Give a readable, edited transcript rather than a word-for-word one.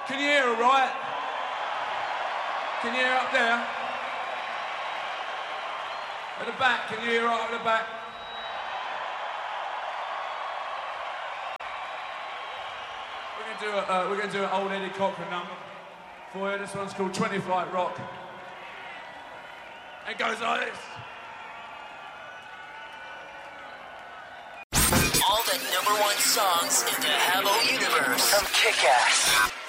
Can you hear all right? Can you hear up there? At the back, can you hear right up the back? We're going to do an old Eddie Cochran number for you. This one's called 20 Flight Rock. It goes like this. All the #1 songs in the Habbo universe from Kick-Ass.